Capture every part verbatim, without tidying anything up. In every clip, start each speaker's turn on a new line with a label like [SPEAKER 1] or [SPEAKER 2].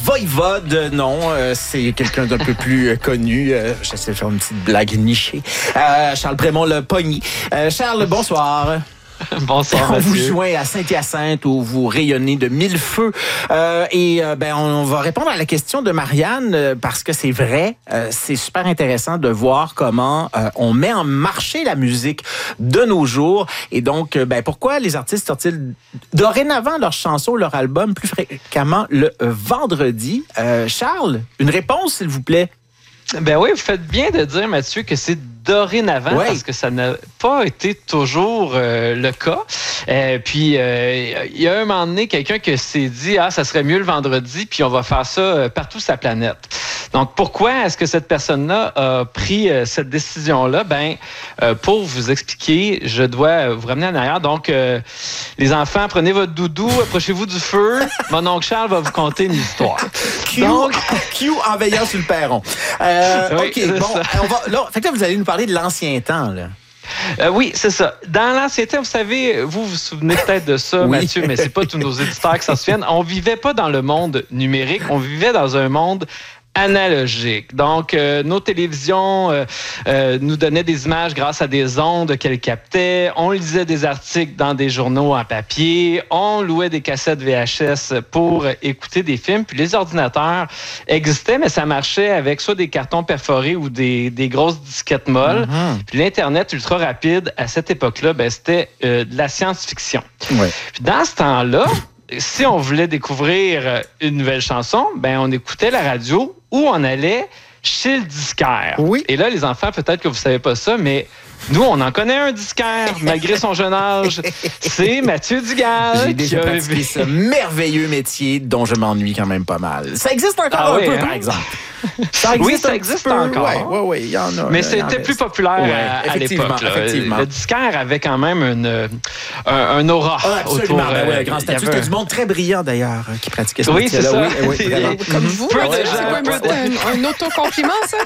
[SPEAKER 1] Voivode, non, euh, c'est quelqu'un d'un peu plus euh, connu. Euh, J'essaie de faire une petite blague nichée. Euh, Charles Prémont, le pogny. Euh, Charles, bonsoir.
[SPEAKER 2] Bonsoir,
[SPEAKER 1] On
[SPEAKER 2] Mathieu.
[SPEAKER 1] vous joint à Saint-Hyacinthe où vous rayonnez de mille feux. Euh, et euh, ben, on va répondre à la question de Marianne euh, parce que c'est vrai, euh, c'est super intéressant de voir comment euh, on met en marché la musique de nos jours. Et donc, euh, ben, pourquoi les artistes sortent-ils dorénavant leurs chansons, leurs albums plus fréquemment le euh, vendredi? Euh, Charles, une réponse, s'il vous plaît.
[SPEAKER 2] Ben oui, vous faites bien de dire, Mathieu, que c'est dorénavant,
[SPEAKER 1] ouais.
[SPEAKER 2] parce que ça n'a pas été toujours euh, le cas. Euh, puis, euh, il y a un moment donné, quelqu'un qui s'est dit « Ah, ça serait mieux le vendredi, puis on va faire ça partout sur la planète. » Donc, pourquoi est-ce que cette personne-là a pris euh, cette décision-là? Ben, euh, pour vous expliquer, je dois vous ramener en arrière. Donc, euh, les enfants, prenez votre doudou, approchez-vous du feu. Mon oncle Charles va vous conter une histoire.
[SPEAKER 1] Q,
[SPEAKER 2] Donc,
[SPEAKER 1] Q en veillant sur le perron. Euh,
[SPEAKER 2] oui,
[SPEAKER 1] OK, bon,
[SPEAKER 2] ça.
[SPEAKER 1] on va, là, fait que là, vous allez nous parler de l'ancien temps, là.
[SPEAKER 2] Euh, oui, c'est ça. Dans l'ancien temps, vous savez, vous vous souvenez peut-être de ça,
[SPEAKER 1] Oui.
[SPEAKER 2] Mathieu, mais c'est pas tous nos éditeurs qui s'en souviennent. On vivait pas dans le monde numérique, on vivait dans un monde analogique. Donc, euh, nos télévisions euh, euh, nous donnaient des images grâce à des ondes qu'elles captaient. On lisait des articles dans des journaux en papier. On louait des cassettes V H S pour écouter des films. Puis les ordinateurs existaient, mais ça marchait avec soit des cartons perforés ou des, des grosses disquettes molles. Mm-hmm. Puis l'Internet ultra rapide, à cette époque-là, ben, c'était euh, de la science-fiction.
[SPEAKER 1] Ouais.
[SPEAKER 2] Puis dans ce temps-là, si on voulait découvrir une nouvelle chanson, ben on écoutait la radio ou on allait chez le disquaire.
[SPEAKER 1] Oui.
[SPEAKER 2] Et là, les enfants, peut-être que vous savez pas ça, mais nous, on en connaît un disquaire, malgré son jeune âge. C'est Mathieu Dugal.
[SPEAKER 1] J'ai déjà
[SPEAKER 2] qui a...
[SPEAKER 1] pratiqué ce merveilleux métier dont je m'ennuie quand même pas mal. Ça existe encore
[SPEAKER 2] ah
[SPEAKER 1] un
[SPEAKER 2] oui,
[SPEAKER 1] peu,
[SPEAKER 2] hein?
[SPEAKER 1] par exemple. Ça existe
[SPEAKER 2] oui, ça existe
[SPEAKER 1] peu.
[SPEAKER 2] encore.
[SPEAKER 1] Oui, oui, oui, il y en a.
[SPEAKER 2] Mais
[SPEAKER 1] là,
[SPEAKER 2] c'était plus populaire
[SPEAKER 1] ouais,
[SPEAKER 2] à, à l'époque. Là.
[SPEAKER 1] Effectivement.
[SPEAKER 2] Le disquaire avait quand même une, un, un aura
[SPEAKER 1] ah, absolument,
[SPEAKER 2] autour.
[SPEAKER 1] Ben ouais, grand statut. C'était
[SPEAKER 2] un...
[SPEAKER 1] du monde très brillant, d'ailleurs, qui pratiquait ce
[SPEAKER 2] oui,
[SPEAKER 1] métier-là.
[SPEAKER 2] C'est ça.
[SPEAKER 1] Oui, oui, vraiment.
[SPEAKER 3] Comme vous,
[SPEAKER 2] peu
[SPEAKER 3] là,
[SPEAKER 2] de
[SPEAKER 3] c'est
[SPEAKER 2] gens,
[SPEAKER 3] quoi,
[SPEAKER 2] peu
[SPEAKER 3] c'est un, un auto-compliment, ça?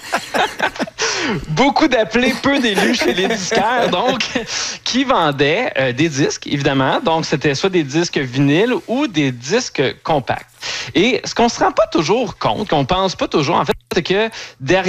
[SPEAKER 2] Beaucoup d'appelés, peu d'élus chez les disquaires, donc, qui vendaient euh, des disques, évidemment. Donc, c'était soit des disques vinyles ou des disques compacts. Et ce qu'on se rend pas toujours compte, qu'on pense pas toujours, en fait, c'est que derrière